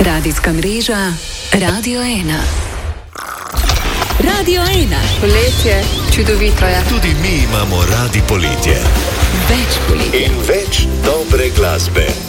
Radijska mreža Radio 1. Radio 1. Poletje, čudovito je. Tudi mi imamo radi poletje. Več poletja. In več dobre glasbe.